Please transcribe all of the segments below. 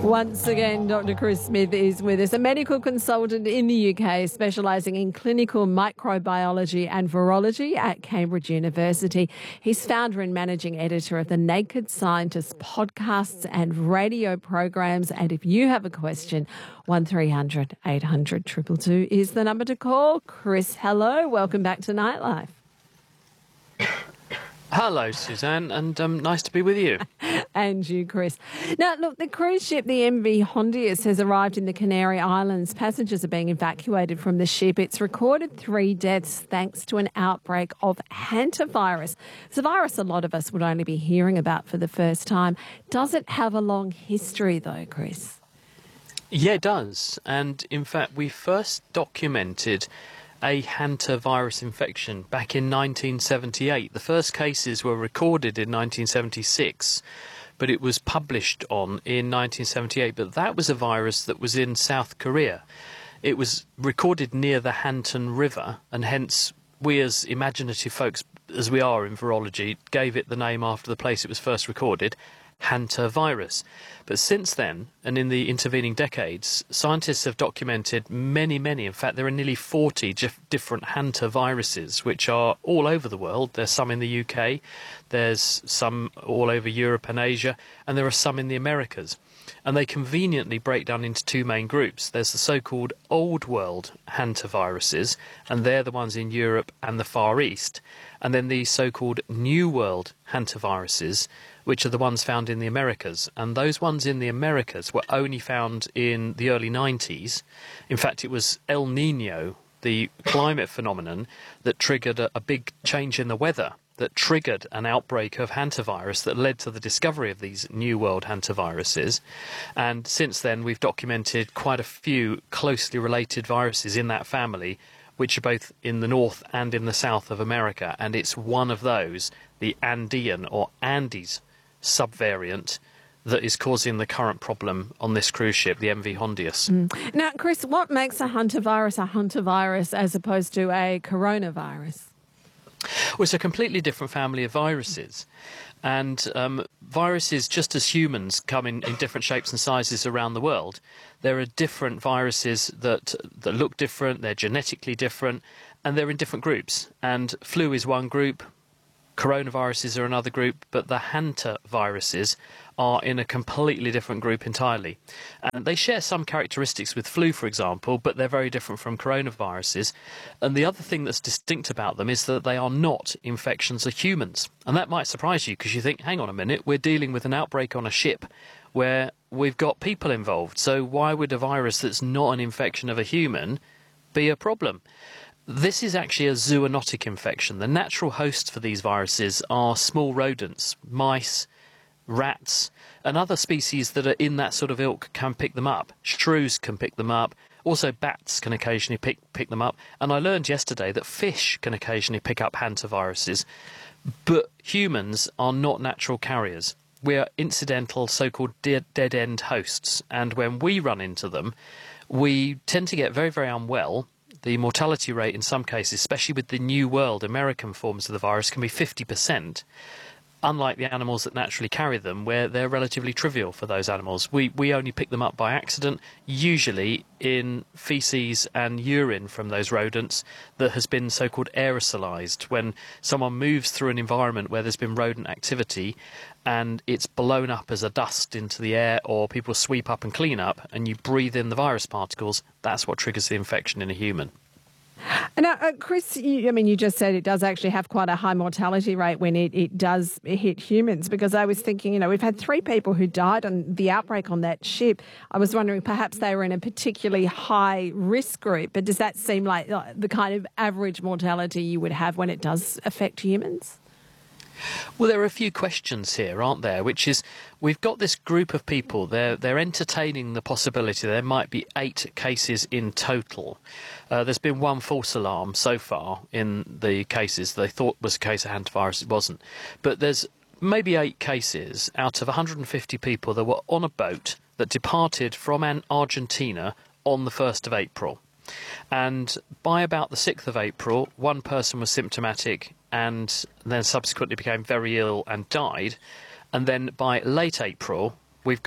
Once again, Dr. Chris Smith is with us, a medical consultant in the UK specialising in clinical microbiology and virology at Cambridge University. He's founder and managing editor of the Naked Scientist podcasts and radio programs. And if you have a question, 1300 800 222 is the number to call. Chris, hello. Welcome back to Nightlife. Hello, Suzanne, and nice to be with you. And you, Chris. Now, look, the cruise ship, the MV Hondius, has arrived in the Canary Islands. Passengers are being evacuated from the ship. It's recorded 3 deaths thanks to an outbreak of hantavirus. It's a virus a lot of us would only be hearing about for the first time. Does it have a long history, though, Chris? Yeah, it does. And in fact, we first documented a hantavirus infection back in 1978. The first cases were recorded in 1976, but it was published on in 1978. But that was a virus that was in South Korea. It was recorded near the Hantan River, and hence we, as imaginative folks as we are in virology, gave it the name after the place it was first recorded, hantavirus. But since then, and in the intervening decades, scientists have documented many, in fact there are nearly 40 different hantaviruses, which are all over the world. There's some in the UK, there's some all over Europe and Asia, and there are some in the Americas. And they conveniently break down into 2 main groups. There's the so-called Old World hantaviruses, and they're the ones in Europe and the Far East. And then the so-called New World hantaviruses, which are the ones found in the Americas. And those ones in the Americas were only found in the early 90s. In fact, it was El Nino, the climate phenomenon, that triggered a big change in the weather, that triggered an outbreak of hantavirus that led to the discovery of these New World hantaviruses. And since then, we've documented quite a few closely related viruses in that family, which are both in the north and in the south of America. And it's one of those, the Andean or Andes subvariant, that is causing the current problem on this cruise ship, the MV Hondius. Now, Chris, what makes a hantavirus as opposed to a coronavirus? Well, it's a completely different family of viruses. And viruses, just as humans come in different shapes and sizes around the world, there are different viruses that look different, they're genetically different, and they're in different groups. And flu is one group, coronaviruses are another group, but the hantaviruses are in a completely different group entirely. And they share some characteristics with flu, for example, but they're very different from coronaviruses. And the other thing that's distinct about them is that they are not infections of humans. And that might surprise you, because you think, hang on a minute, we're dealing with an outbreak on a ship where we've got people involved. So why would a virus that's not an infection of a human be a problem? This is actually a zoonotic infection. The natural hosts for these viruses are small rodents, mice, rats, and other species that are in that sort of ilk can pick them up. Shrews can pick them up. Also, bats can occasionally pick them up. And I learned yesterday that fish can occasionally pick up hantaviruses. But humans are not natural carriers. We are incidental, so-called dead-end hosts. And when we run into them, we tend to get very, very unwell. The mortality rate in some cases, especially with the New World American forms of the virus, can be 50%, unlike the animals that naturally carry them, where they're relatively trivial for those animals. We only pick them up by accident, usually in feces and urine from those rodents that has been so-called aerosolized. When someone moves through an environment where there's been rodent activity and it's blown up as a dust into the air, or people sweep up and clean up, and you breathe in the virus particles, that's what triggers the infection in a human. Now, Chris, you just said it does actually have quite a high mortality rate when it does hit humans, because I was thinking, we've had 3 people who died on the outbreak on that ship. I was wondering perhaps they were in a particularly high risk group, but does that seem like the kind of average mortality you would have when it does affect humans? Well, there are a few questions here, aren't there? Which is, we've got this group of people, they're entertaining the possibility there might be 8 cases in total. There's been 1 false alarm so far in the cases. They thought was a case of hantavirus, it wasn't. But there's maybe 8 cases out of 150 people that were on a boat that departed from Argentina on the 1st of April. And by about the 6th of April, 1 person was symptomatic and then subsequently became very ill and died. And then by late April, we've got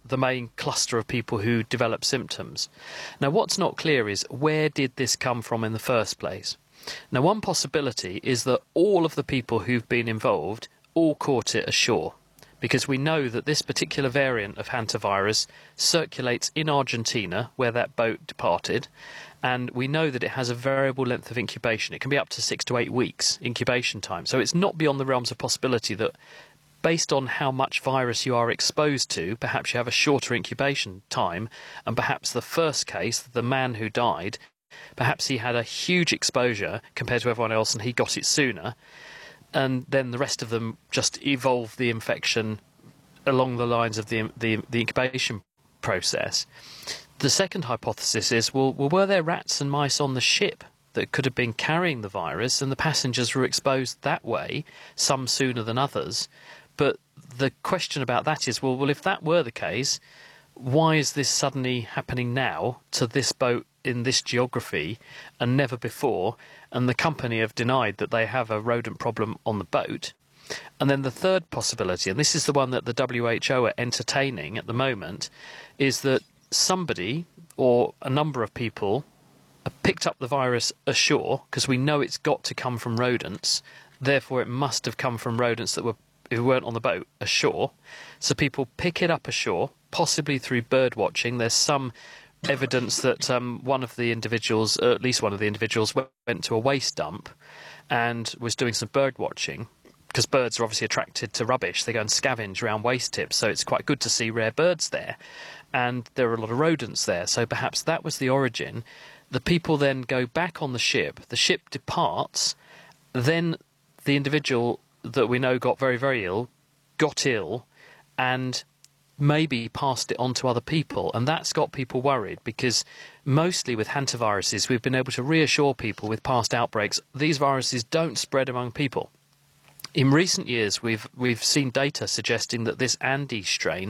the main cluster of people who develop symptoms. Now, what's not clear is where did this come from in the first place? Now, one possibility is that all of the people who've been involved all caught it ashore, because we know that this particular variant of hantavirus circulates in Argentina, where that boat departed, and we know that it has a variable length of incubation. It can be up to 6 to 8 weeks incubation time. So it's not beyond the realms of possibility that based on how much virus you are exposed to, perhaps you have a shorter incubation time, and perhaps the first case, the man who died, perhaps he had a huge exposure compared to everyone else and he got it sooner, and then the rest of them just evolved the infection along the lines of the incubation process. The second hypothesis is, well, were there rats and mice on the ship that could have been carrying the virus and the passengers were exposed that way, some sooner than others? But the question about that is, well, if that were the case, why is this suddenly happening now to this boat in this geography and never before? And the company have denied that they have a rodent problem on the boat. And then the third possibility, and this is the one that the WHO are entertaining at the moment, is that somebody or a number of people have picked up the virus ashore, because we know it's got to come from rodents, therefore it must have come from rodents that who weren't on the boat ashore. So people pick it up ashore, possibly through bird watching. There's some evidence that one of the individuals, at least one of the individuals, went to a waste dump and was doing some bird watching, because birds are obviously attracted to rubbish. They go and scavenge around waste tips, so it's quite good to see rare birds there. And there are a lot of rodents there, so perhaps that was the origin. The people then go back on the ship departs, then the individual that we know got very, very ill, got ill, and maybe passed it on to other people. And that's got people worried, because mostly with hantaviruses, we've been able to reassure people with past outbreaks, these viruses don't spread among people. In recent years, we've seen data suggesting that this Andes strain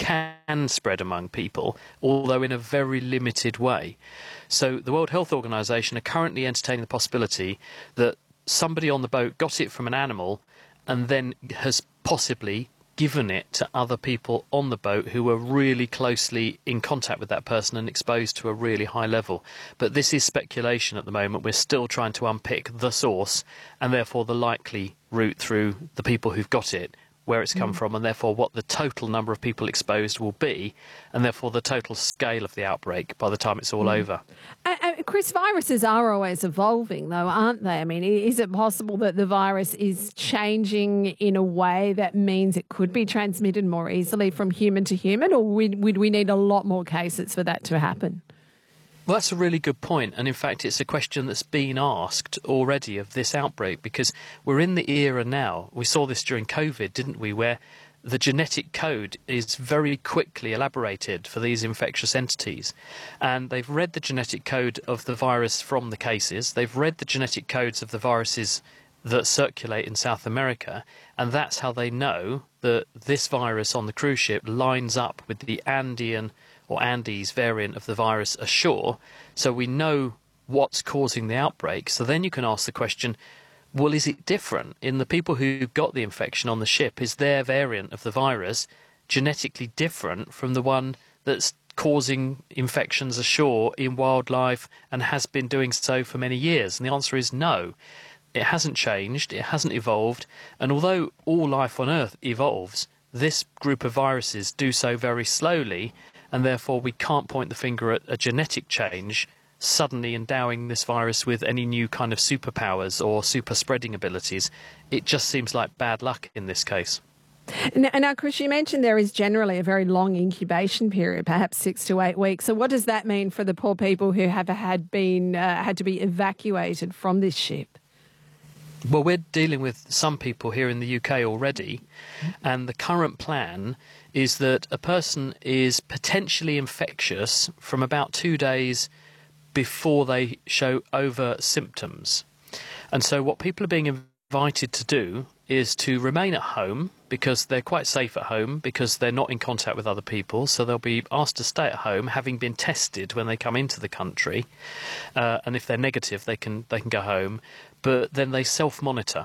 can spread among people, although in a very limited way. So the World Health Organization are currently entertaining the possibility that somebody on the boat got it from an animal and then has possibly given it to other people on the boat who were really closely in contact with that person and exposed to a really high level. But this is speculation at the moment. We're still trying to unpick the source and therefore the likely route through the people who've got it, where it's come from, and therefore what the total number of people exposed will be, and therefore the total scale of the outbreak by the time it's all over. Chris, viruses are always evolving, though, aren't they? I mean, is it possible that the virus is changing in a way that means it could be transmitted more easily from human to human, or would we need a lot more cases for that to happen? Well, that's a really good point. And in fact, it's a question that's been asked already of this outbreak, because we're in the era now. We saw this during COVID, didn't we, where the genetic code is very quickly elaborated for these infectious entities. And they've read the genetic code of the virus from the cases. They've read the genetic codes of the viruses that circulate in South America. And that's how they know that this virus on the cruise ship lines up with the Andes variant of the virus ashore, so we know what's causing the outbreak. So then you can ask the question, well, is it different in the people who got the infection on the ship? Is their variant of the virus genetically different from the one that's causing infections ashore in wildlife and has been doing so for many years? And the answer is no. It hasn't changed, it hasn't evolved, and although all life on Earth evolves, this group of viruses do so very slowly, and therefore we can't point the finger at a genetic change suddenly endowing this virus with any new kind of superpowers or super spreading abilities. It just seems like bad luck in this case. Now, Chris, you mentioned there is generally a very long incubation period, perhaps 6 to 8 weeks. So what does that mean for the poor people who have had to be evacuated from this ship? Well, we're dealing with some people here in the UK already, and the current plan is that a person is potentially infectious from about 2 days before they show overt symptoms. And so what people are being invited to do is to remain at home, because they're quite safe at home, because they're not in contact with other people, so they'll be asked to stay at home, having been tested when they come into the country, and if they're negative they can go home, but then they self-monitor.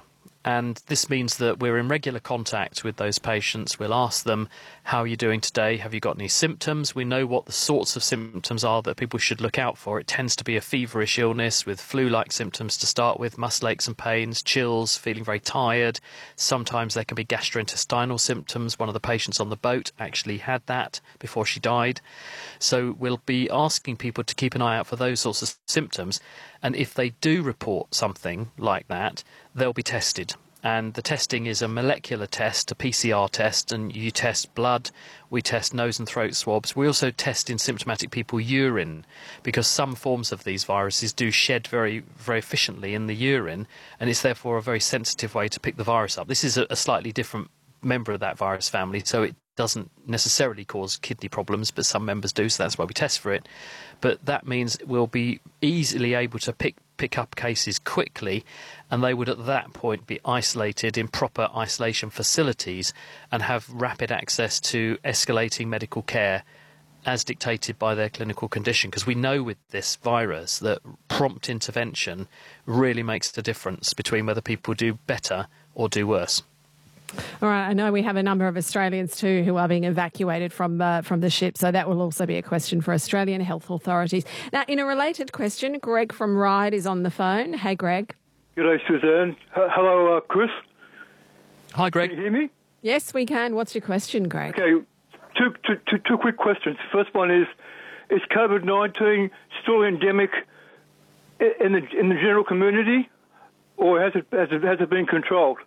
And this means that we're in regular contact with those patients. We'll ask them, how are you doing today? Have you got any symptoms? We know what the sorts of symptoms are that people should look out for. It tends to be a feverish illness with flu-like symptoms to start with, muscle aches and pains, chills, feeling very tired. Sometimes there can be gastrointestinal symptoms. One of the patients on the boat actually had that before she died. So we'll be asking people to keep an eye out for those sorts of symptoms. And if they do report something like that, they'll be tested. And the testing is a molecular test, a PCR test, and you test blood, we test nose and throat swabs. We also test in symptomatic people urine, because some forms of these viruses do shed very, very efficiently in the urine, and it's therefore a very sensitive way to pick the virus up. This is a slightly different member of that virus family, so it doesn't necessarily cause kidney problems, but some members do, so that's why we test for it. But that means we'll be easily able to pick up cases quickly, and they would at that point be isolated in proper isolation facilities and have rapid access to escalating medical care as dictated by their clinical condition, because we know with this virus that prompt intervention really makes the difference between whether people do better or do worse. All right, I know we have a number of Australians too who are being evacuated from the ship, so that will also be a question for Australian health authorities. Now, in a related question, Greg from Ryde is on the phone. Hey, Greg. G'day, Suzanne. Hello, Chris. Hi, Greg. Can you hear me? Yes, we can. What's your question, Greg? Okay, two quick questions. The first one is COVID-19 still endemic in the general community, or has it been controlled?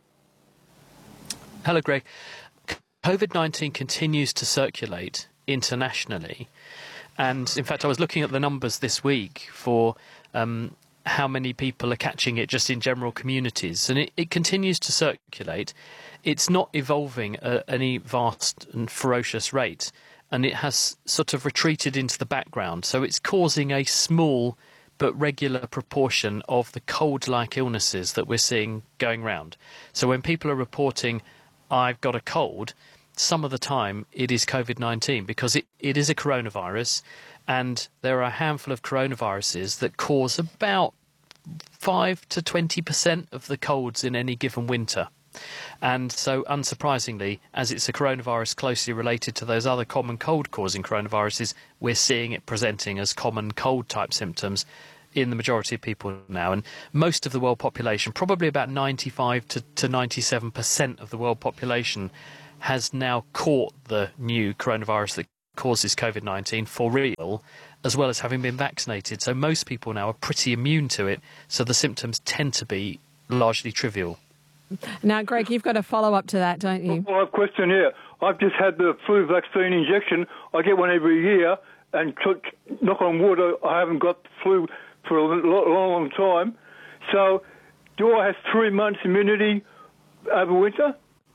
Hello, Greg. COVID-19 continues to circulate internationally. And in fact, I was looking at the numbers this week for how many people are catching it just in general communities. And it continues to circulate. It's not evolving at any vast and ferocious rate. And it has sort of retreated into the background. So it's causing a small but regular proportion of the cold-like illnesses that we're seeing going round. So when people are reporting, I've got a cold, some of the time it is COVID-19, because it is a coronavirus, and there are a handful of coronaviruses that cause about 5 to 20% of the colds in any given winter. And so, unsurprisingly, as it's a coronavirus closely related to those other common cold-causing coronaviruses, we're seeing it presenting as common cold-type symptoms in the majority of people now. And most of the world population, probably about 95 to 97% of the world population, has now caught the new coronavirus that causes COVID-19 for real, as well as having been vaccinated. So most people now are pretty immune to it, so the symptoms tend to be largely trivial. Now, Greg, you've got a follow-up to that, don't you? Well, I have a question here. I've just had the flu vaccine injection. I get one every year, and knock on wood, I haven't got flu for a long time. So do I have 3 months immunity over winter?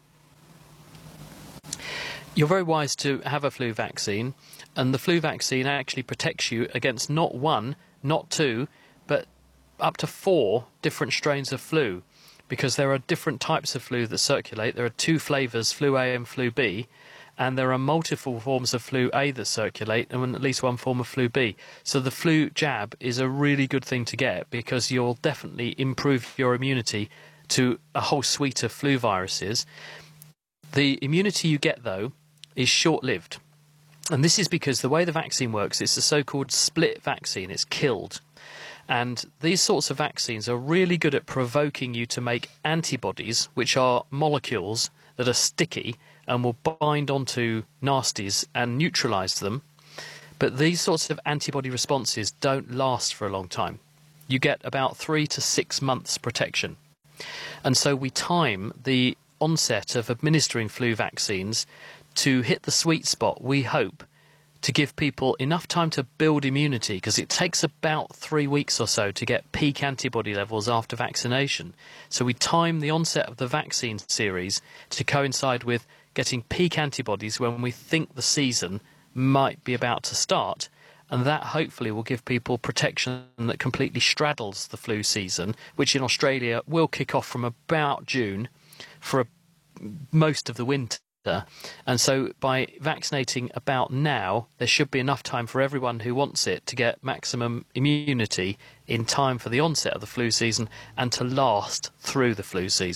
You're very wise to have a flu vaccine, and the flu vaccine actually protects you against not one, not two, but up to 4 different strains of flu, because there are different types of flu that circulate. There are 2 flavours, flu A and flu B, and there are multiple forms of flu A that circulate, and at least one form of flu B. So the flu jab is a really good thing to get, because you'll definitely improve your immunity to a whole suite of flu viruses. The immunity you get, though, is short-lived. And this is because the way the vaccine works, it's a so-called split vaccine. It's killed. And these sorts of vaccines are really good at provoking you to make antibodies, which are molecules that are sticky and will bind onto nasties and neutralise them. But these sorts of antibody responses don't last for a long time. You get about 3 to 6 months protection. And so we time the onset of administering flu vaccines to hit the sweet spot, we hope, to give people enough time to build immunity, because it takes about 3 weeks or so to get peak antibody levels after vaccination. So we time the onset of the vaccine series to coincide with getting peak antibodies when we think the season might be about to start, and that hopefully will give people protection that completely straddles the flu season, which in Australia will kick off from about June for most of the winter. And so by vaccinating about now, there should be enough time for everyone who wants it to get maximum immunity in time for the onset of the flu season and to last through the flu season.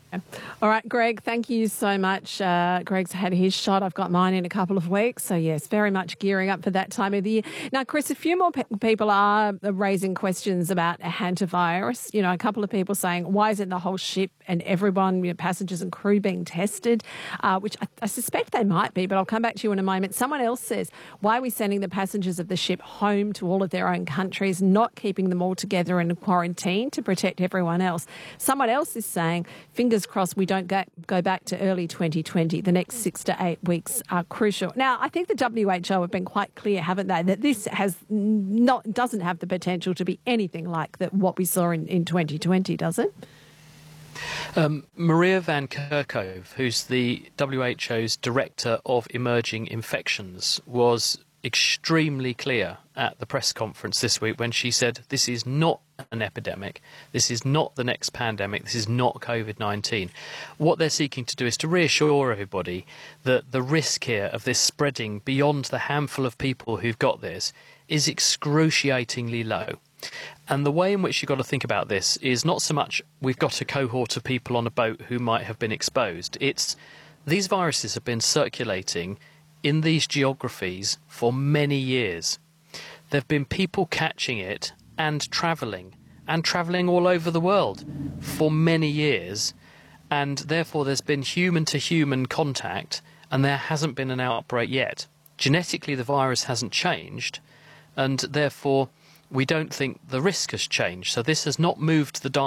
All right, Greg, thank you so much. Greg's had his shot. I've got mine in a couple of weeks. So, yes, very much gearing up for that time of the year. Now, Chris, a few more people are raising questions about a hantavirus. You know, a couple of people saying, why isn't the whole ship and everyone, you know, passengers and crew being tested? Which I suspect they might be, but I'll come back to you in a moment. Someone else says, why are we sending the passengers of the ship home to all of their own countries, not keeping them all together in quarantine to protect everyone else? Someone else is saying, fingers crossed we don't go back to early 2020. The next 6 to 8 weeks are crucial. Now, I think the WHO have been quite clear, haven't they, that this doesn't have the potential to be anything like what we saw in 2020, does it? Maria Van Kerkhove, who's the WHO's Director of Emerging Infections, was extremely clear at the press conference this week when she said this is not an epidemic, this is not the next pandemic, this is not COVID-19. What they're seeking to do is to reassure everybody that the risk here of this spreading beyond the handful of people who've got this is excruciatingly low. And the way in which you've got to think about this is not so much we've got a cohort of people on a boat who might have been exposed. It's these viruses have been circulating in these geographies for many years. There have been people catching it and travelling all over the world for many years, and therefore there's been human-to-human contact, and there hasn't been an outbreak yet. Genetically, the virus hasn't changed, and therefore we don't think the risk has changed. So this has not moved the dial